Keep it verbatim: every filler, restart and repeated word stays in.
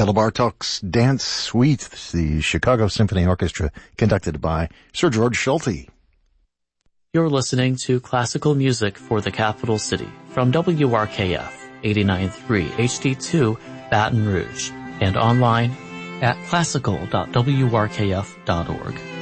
Bela Bartok's Dance Suite, the Chicago Symphony Orchestra, conducted by Sir George Schulte. You're listening to classical music for the capital city from W R K F eighty-nine point three H D two Baton Rouge and online at classical dot w r k f dot org.